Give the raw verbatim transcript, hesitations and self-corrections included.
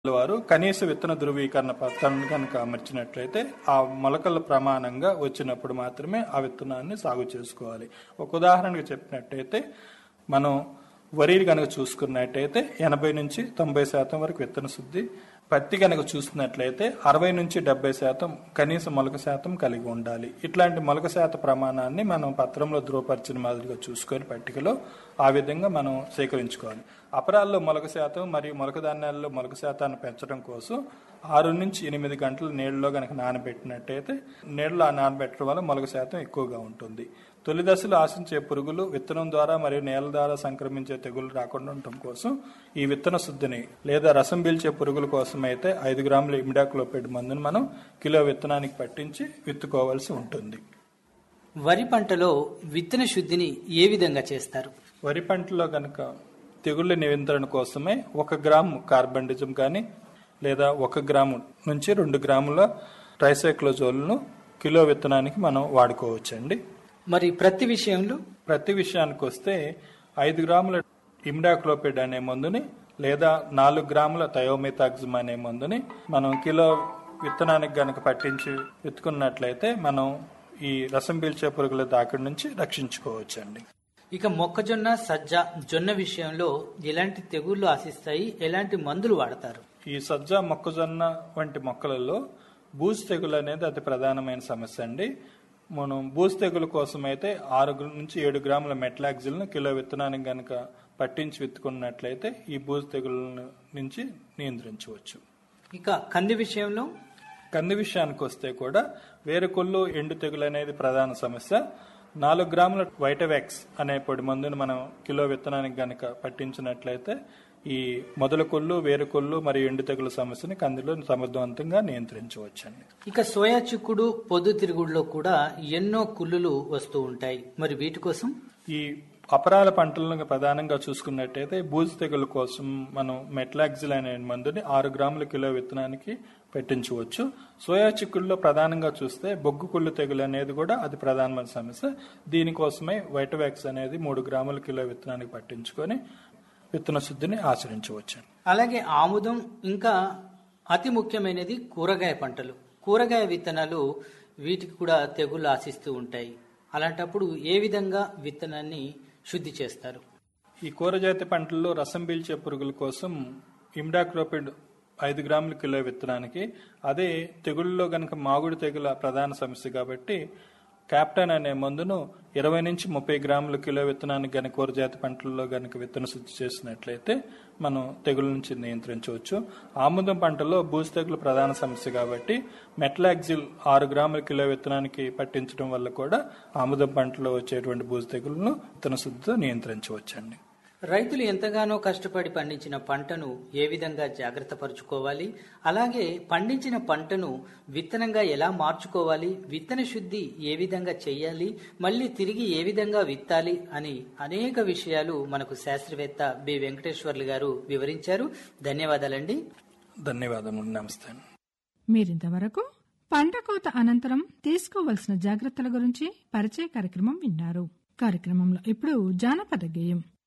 వారు కనీస విత్తన ధృవీకరణ పత్రాన్ని కనుక అమర్చినట్లయితే ఆ మొలకల ప్రమాణంగా వచ్చినప్పుడు మాత్రమే ఆ విత్తనాన్ని సాగు చేసుకోవాలి. ఒక ఉదాహరణకు చెప్పినట్టయితే మనం వరి కనుక చూసుకున్నట్టయితే ఎనభై నుంచి తొంభై శాతం వరకు విత్తన శుద్ధి, పత్తి కనుక చూసినట్లయితే అరవై నుంచి డెబ్బై శాతం కనీస మొలక శాతం కలిగి ఉండాలి. ఇట్లాంటి మొలక శాత ప్రమాణాన్ని మనం పత్రంలో ధృవపరిచిన మాదిరిగా చూసుకొని పట్టికలో ఆ విధంగా మనం సేకరించుకోవాలి. అపరాల్లో మొలక శాతం మరియు మొలక ధాన్యాల్లో మొలక శాతాన్ని పెంచడం కోసం ఆరు నుంచి ఎనిమిది గంటలు నీళ్ళలో కనుక నానబెట్టినట్టయితే నీళ్ళలో నానబెట్టడం వల్ల మొలక శాతం ఎక్కువగా ఉంటుంది. తొలి దశలో ఆశించే పురుగులు విత్తనం ద్వారా మరియు నేల ద్వారా సంక్రమించే తెగులు రాకుండా ఉండటం కోసం ఈ విత్తన శుద్ధిని లేదా రసం పీల్చే పురుగుల కోసం అయితే ఐదు గ్రాముల ఇమిడాక్లోపిడ్ మందును మనం కిలో విత్తనానికి పట్టించి విత్తుకోవాల్సి ఉంటుంది. వరి పంటలో విత్తన శుద్ధిని ఏ విధంగా చేస్తారు? వరి పంటలో కనుక తెగుళ్ల నియంత్రణ కోసమే ఒక గ్రాము కార్బండిజం కానీ లేదా ఒక గ్రాము నుంచి రెండు గ్రాముల ట్రైసైక్లోజోల్ను కిలో విత్తనానికి మనం వాడుకోవచ్చండి. మరి ప్రతి విషయంలో ప్రతి విషయానికి వస్తే ఐదు గ్రాముల ఇమిడాక్లోపిడ్ అనే మందుని లేదా నాలుగు గ్రాముల థయోమిథాక్సిమ్ అనే మందుని మనం కిలో విత్తనానికి గనక పట్టించి విత్తుకున్నట్లయితే మనం ఈ రసం పీల్చే పురుగుల దాకిడి నుంచి రక్షించుకోవచ్చండి. ఇక మొక్కజొన్న, సజ్జ, జొన్న విషయంలో ఎలాంటి తెగుళ్లు ఆశిస్తాయి, ఎలాంటి మందులు వాడతారు? ఈ సజ్జ, మొక్కజొన్న వంటి మొక్కలలో బూజు తెగులు అనేది అతి ప్రధానమైన సమస్య అండి. మనం బూజు తెగులు కోసం అయితే ఆరు నుంచి ఏడు గ్రాముల మెట్లాక్సిల్ను కిలో విత్తనానికి గనక పట్టించి విత్తుకున్నట్లయితే ఈ బూజు తెగుల నుంచి నియంత్రించవచ్చు. ఇక కంది విషయంలో కంది విషయానికి వస్తే కూడా వేరుకొల్లు, ఎండు తెగులు అనేది ప్రధాన సమస్య. నాలుగు గ్రాముల వైటవాక్స్ అనే పొడి మందును మనం కిలో విత్తనానికి గనక పట్టించినట్లయితే ఈ మొదల కొల్లు, వేరుకొల్లు మరియు ఎండు తెగుల సమస్యని కందిలో సమర్థవంతంగా నియంత్రించవచ్చండి. ఇక సోయా చిక్కుడు, పొద్దు తిరుగుడులో కూడా ఎన్నో కుళ్ళులు వస్తూ ఉంటాయి. మరి వీటి కోసం ఈ అపరాల పంటలను ప్రధానంగా చూసుకున్నట్టయితే బూజు తెగుల కోసం మనం మెట్లాక్సిల్ అనే మందుని ఆరు గ్రాముల కిలో విత్తనానికి పెట్టించవచ్చు. సోయా చిక్కుల్లో ప్రధానంగా చూస్తే బొగ్గు కుళ్ళు తెగులు అనేది కూడా అది ప్రధానమైన సమస్య. దీనికోసమే వైటవాక్స్ అనేది మూడు గ్రాముల కిలో విత్తనానికి పట్టించుకొని విత్తన శుద్ధిని ఆచరించవచ్చు. అలాగే ఆముదం, ఇంకా అతి ముఖ్యమైనది కూరగాయ పంటలు. కూరగాయ విత్తనాలు వీటికి కూడా తెగుళ్ళు ఆశిస్తూ ఉంటాయి. అలాంటప్పుడు ఏ విధంగా విత్తనాన్ని శుద్ధి చేస్తారు? ఈ కూరజాతి పంటల్లో రసం పీల్చే పురుగుల కోసం ఇమిడాక్లోపిడ్ ఐదు గ్రాముల కిలో విత్తనానికి, అదే తెగుళ్ళలో గనక మాగుడు తెగుల ప్రధాన సమస్య కాబట్టి క్యాప్టెన్ అనే మందును ఇరవై నుంచి ముప్పై గ్రాముల కిలో విత్తనానికి గనక కూరజాతి పంటల్లో గనక విత్తన శుద్ధి చేసినట్లయితే మనం తెగుల నుంచి నియంత్రించవచ్చు. ఆముదం పంటలో బూజు తెగులు ప్రధాన సమస్య కాబట్టి మెట్లాక్సిల్ ఆరు గ్రాముల కిలో విత్తనానికి పట్టించడం వల్ల కూడా ఆముదం పంటలో వచ్చేటువంటి బూజు తెగులను విత్తన శుద్ధితో నియంత్రించవచ్చండి. రైతులు ఎంతగానో కష్టపడి పండించిన పంటను ఏ విధంగా జాగ్రత్త పరుచుకోవాలి, అలాగే పండించిన పంటను విత్తనంగా ఎలా మార్చుకోవాలి, విత్తన శుద్ధి ఏ విధంగా చేయాలి, మళ్ళీ తిరిగి ఏ విధంగా విత్తాలి అని అనేక విషయాలు మనకు శాస్త్రవేత్త బి వెంకటేశ్వర్లు గారు వివరించారు. ధన్యవాదాలండి. ధన్యవాదములు. నమస్తే. మీరింతవరకు పంట కోత అనంతరం తీసుకోవలసిన జాగ్రత్తల గురించి పరిచయ కార్యక్రమం విన్నారు. కార్యక్రమంలో ఇప్పుడు జానపద గేయం.